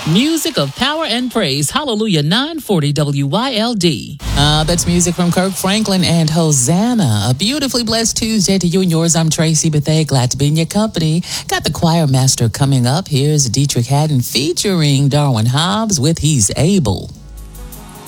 Music of power and praise. Hallelujah. 940 WYLD. That's music from Kirk Franklin and Hosanna. A beautifully blessed Tuesday to you and yours. I'm Tracy Bethea. Glad to be in your company. Got the choir master coming up. Here's Dietrich Haddon featuring Darwin Hobbs with He's Able.